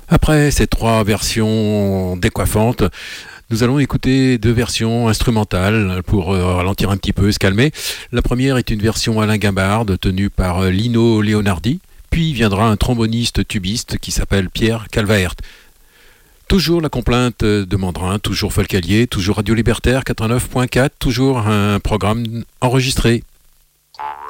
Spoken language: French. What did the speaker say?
Après ces trois versions décoiffantes, nous allons écouter deux versions instrumentales pour ralentir un petit peu, se calmer. La première est une version Alain Gambard tenue par Lino Leonardi, puis viendra un tromboniste tubiste qui s'appelle Pierre Calvaert. Toujours la complainte de Mandrin, toujours Folcalier, toujours Radio Libertaire 89.4, toujours un programme enregistré.